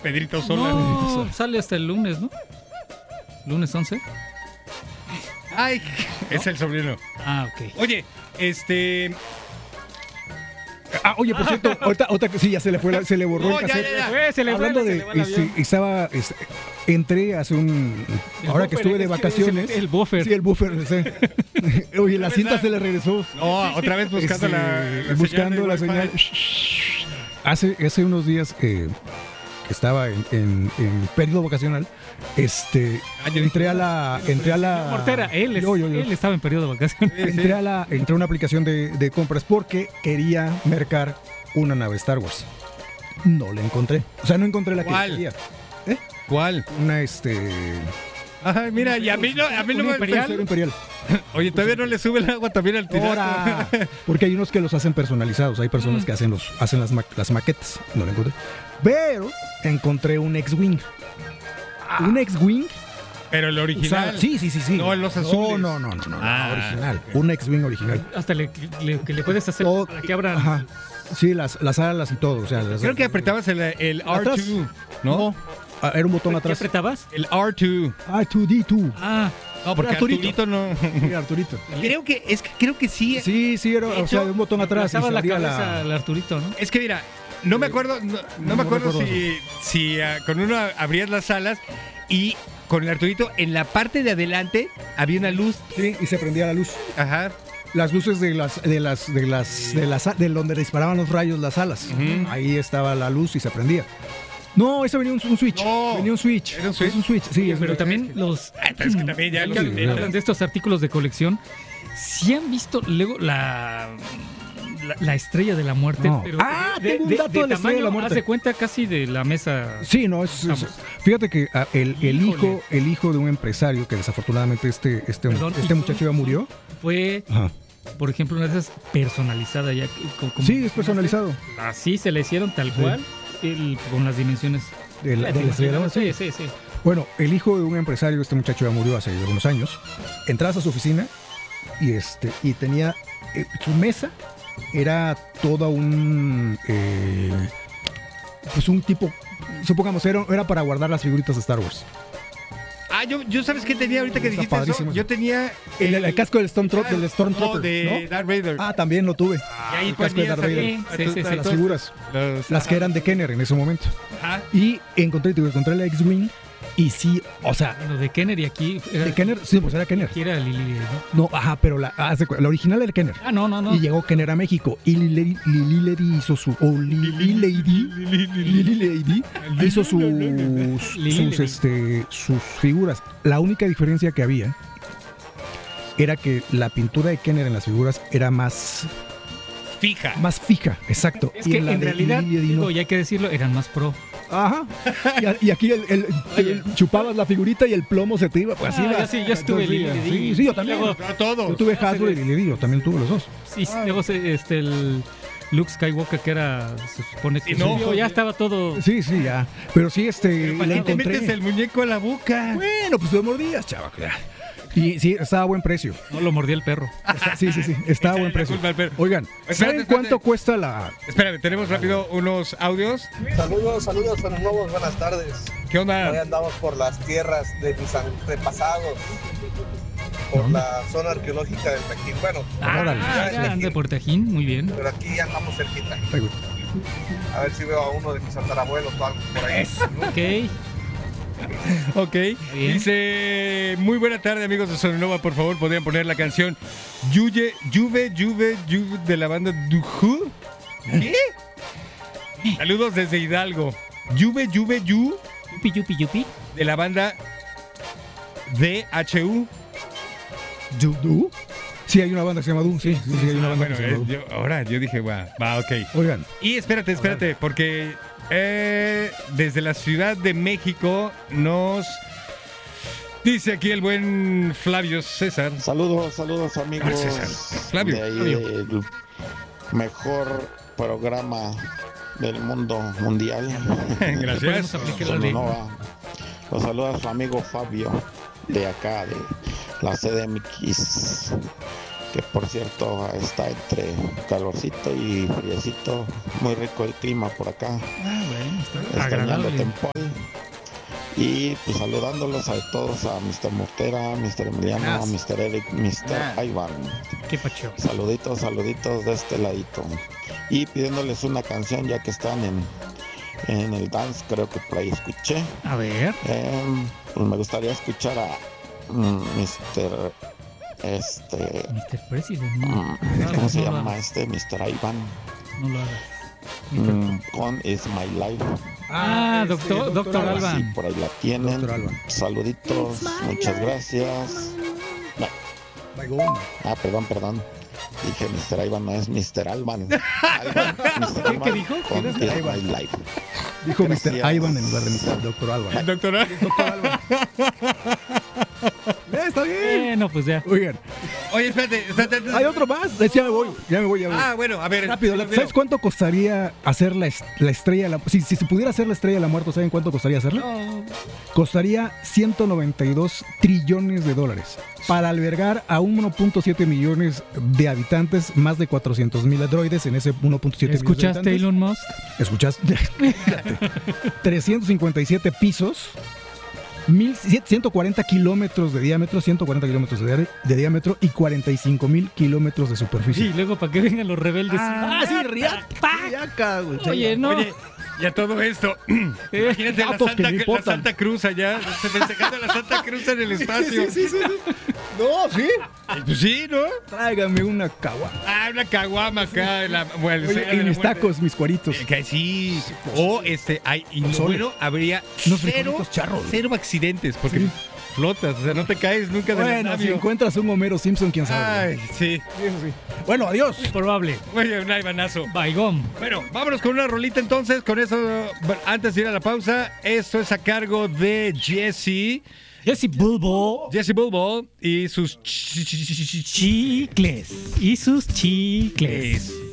Pedrito Sola. No, sale hasta el lunes, ¿no? Lunes 11. Ay, es el sobrino. Ah, ok. Oye, oye, por cierto, ahorita que sí, ya se le borró No, el ya, cassette. ya. Se le fue, Hablando se de, le va el avión. entré hace ahora que estuve de vacaciones. El buffer. Sí, el buffer. Sí. Oye, la cinta se le regresó. No, otra vez buscando buscando la señal. Hace unos días que estaba en periodo vacacional, entré a la Mortera, él estaba en periodo de vacaciones. entré a una aplicación de compras porque quería mercar una nave Star Wars. No la encontré. O sea, no encontré la que quería. ¿Cuál? Una Ajá, mira, y a mí no me... Imperial. Oye, todavía no le sube el agua también al tirar. Ahora, porque hay unos que los hacen personalizados. Hay personas que hacen las maquetas. No la encontré. Pero encontré un X-Wing. Un X-Wing. Pero el original. Sí. No, en los azules. No, original. Un X-Wing original. Hasta que le puedes hacer Todo, para que abran. Ajá. Sí, las alas y todo. O sea, Creo que apretabas el R2, ¿no? Era un botón ¿Qué atrás. apretabas? El R2. R2D2. Ah, No, porque Arturito no. Sí, Arturito. Creo que sí. Sí, era, o sea, un botón atrás. pasaba y la salía cabeza al Arturito, ¿no? Es que mira, no me acuerdo, no me acuerdo si con uno abrías las alas y con el Arturito en la parte de adelante había una luz. Sí, y se prendía la luz. Ajá. Las luces de donde disparaban los rayos las alas. Ujú. Ahí estaba la luz y se prendía. No, ese venía un switch. No. Venía un switch. ¿Era un switch? Es un switch, sí. Pero también los... Pero es que también ya los hablan de estos artículos de colección. ¿Sí han visto luego la estrella de la muerte? No. Pero Tengo un dato de la estrella de la muerte. Haz de cuenta casi de la mesa. Sí, no, fíjate que el hijo de un empresario que desafortunadamente este muchacho ya murió. Fue, Ajá. por ejemplo, una de esas personalizada ya. Sí, es personalizado. Así se le hicieron tal cual, con las dimensiones. De la estrella de la muerte. Sí. Bueno, el hijo de un empresario, este muchacho ya murió hace algunos años. Entras a su oficina y tenía su mesa era toda un tipo, supongamos, era para guardar las figuritas de Star Wars. Yo sabes qué tenía ahorita que Está dijiste eso. padrísimo. Yo tenía El casco del Stormtrooper, no, de Darth Vader. También lo tuve. Y ahí el casco de Darth Vader. Sí, Las figuras, las que eran de Kenner en ese momento. Ajá. Y encontré la X-Wing. Y sí, o sea, Bueno, de Kenner y aquí. de Kenner, sí, pues era Kenner. Aquí era Lili, ¿no? No, pero la original era Kenner. No. Y llegó Kenner a México. Y Lili Lady hizo sus figuras. La única diferencia que había era que la pintura de Kenner en las figuras era más fija, exacto. Es que en realidad, no. y hay que decirlo, eran más pro. Ajá. Y aquí chupabas la figurita y el plomo se te iba. Pues así yo estuve Lili. Sí, yo también. Luego, todo. Yo tuve Hasbro y Lili, yo también tuve los dos. Sí, luego el Luke Skywalker, que se supone que ya estaba todo. Sí, ya. Pero sí, ¿Para le qué te encontré. metes el muñeco a la boca? Bueno, pues lo mordías, chaval. Y sí, estaba a buen precio. No lo mordía el perro. Sí, estaba a buen precio. Oigan, ¿saben cuánto cuesta la...? Espérame, tenemos rápido unos audios. Saludos, nuevos, buenas tardes. ¿Qué Hoy onda? andamos por las tierras de mis antepasados, por la zona arqueológica del Tajín. Bueno, De Puertajín, muy bien. pero aquí andamos cerquita. Ay, güey. A ver si veo a uno de mis tatarabuelos o algo por ahí. Ok. Bien. Dice, muy buena tarde, amigos de Sonora. Por favor, podrían poner la canción Juve de la banda Duhu. ¿Qué? Saludos desde Hidalgo. Juve Yupi. de la banda DHU. ¿Du? Sí, hay una banda que se llama Du. Sí, hay una banda que se llama Du. Yo dije, va, ok. Oigan. Y espérate, porque desde la Ciudad de México nos dice aquí el buen Flavio César. Saludos amigos. César. Flavio. De ahí el mejor programa del mundo mundial. Gracias. Sonora. Los saluda su amigo Fabio de acá, de la CDMX. que por cierto está entre calorcito y friecito, muy rico el clima por acá, Bueno, está extrañando agradable. Tempoal. Y pues saludándolos a todos, a Mr. Mortera, Mr. Emiliano, a Mr. Eric, Mr. Ivan. Qué pacho. Saluditos de este ladito. Y pidiéndoles una canción ya que están en el dance, creo que por ahí escuché. A ver. Pues me gustaría escuchar a Mr. Mr. President. No, ¿Cómo se no lo llama hagas, Mr. Ivan? No lo hagas. Con Is My Life. Doctor Sí, Alban. por ahí la tienen. Dr. Alban. Saluditos, muchas gracias. No. Perdón. Dije Mr. Ivan, no es Mr. Alban. Mr. ¿Qué dijo? Con ¿Quién es Is Ivan? My Life. Dijo Gracias. Mr. Ivan en lugar de Mr. Dr. Alban. Doctora. Dr. Alban. Está bien. No, pues ya. Oigan, Oye, espérate. hay otro más. Ya me voy. Bueno, a ver. Rápido, ¿sabes cuánto costaría hacer la estrella de la muerte? Si se pudiera hacer la estrella de la muerte, ¿saben cuánto costaría hacerla? Costaría 192 trillones de dólares para albergar a 1.7 millones de habitantes, más de 400,000 androides en ese 1.7 millones de ¿Escuchaste, habitantes. Elon Musk? ¿Escuchaste? 357 pisos, 140 kilómetros de diámetro, 140 kilómetros de diámetro y 45,000 kilómetros de superficie. Sí, luego para que vengan los rebeldes. Sí, Riaca, güey. Oye, no. Oye, y a todo esto, imagínate datos que me la importan. Santa Cruz allá, festejando la Santa Cruz en el espacio. Sí. No, sí. Pues sí, ¿no? Tráigame una cagua. Una caguama acá. Bueno, Oye, y mis tacos, mis cuaritos. Que sí. O y lo Pozole. bueno, habría Unos cero frijolitos charros. accidentes, porque Sí. flotas, o sea, no te caes nunca del Bueno, si navio. encuentras un Homero Simpson, quién sabe. Ay, sí. Eso sí. Bueno, adiós. Probable. Oye, un Ivanazo. Baigón. Bueno, vámonos con una rolita entonces. Con eso, antes de ir a la pausa, esto es a cargo de Jesse Bulbo. Bulbo y sus Chicles. Y sus chicles.